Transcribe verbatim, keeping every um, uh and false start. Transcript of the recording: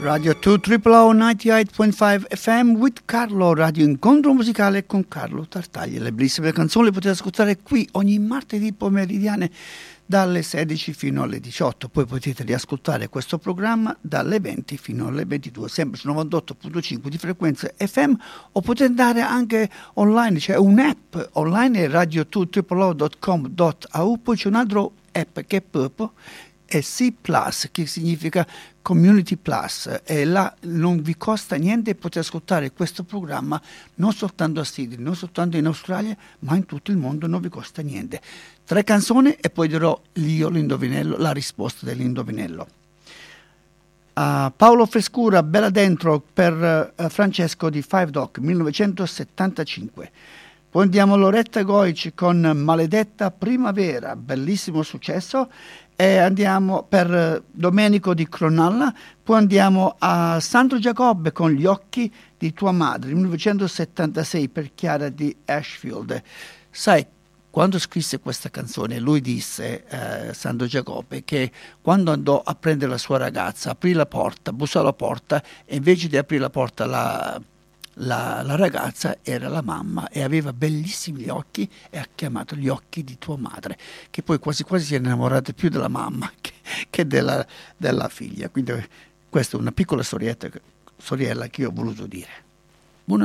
Radio due Triple O novantotto punto cinque F M with Carlo, radio incontro musicale con Carlo Tartaglia. Le bellissime canzoni le potete ascoltare qui ogni martedì pomeridiane dalle sedici fino alle diciotto. Poi potete riascoltare questo programma dalle venti fino alle ventidue, sempre su novantotto punto cinque di frequenza F M, o potete andare anche online, c'è un'app online, radio due triple o punto com punto a u, poi c'è un altro app che è proprio è C Plus, che significa Community Plus, e là non vi costa niente, potete ascoltare questo programma non soltanto a Sydney, non soltanto in Australia, ma in tutto il mondo, non vi costa niente. Tre canzoni e poi dirò io l'indovinello, la risposta dell'indovinello. Uh, Paolo Frescura, Bella Dentro per uh, Francesco di Five Dock, millenovecentosettantacinque. Poi andiamo a Loretta Goic con Maledetta Primavera, bellissimo successo. E andiamo per Domenico di Cronalla, poi andiamo a Sandro Giacobbe con Gli occhi di tua madre, millenovecentosettantasei, per Chiara di Ashfield. Sai, quando scrisse questa canzone lui disse, eh, Sandro Giacobbe, che quando andò a prendere la sua ragazza, aprì la porta, bussò alla porta e invece di aprire la porta la... La, la ragazza era la mamma e aveva bellissimi occhi e ha chiamato Gli occhi di tua madre, che poi quasi quasi si è innamorata più della mamma che, che della, della figlia. Quindi questa è una piccola storietta, storiella che io ho voluto dire.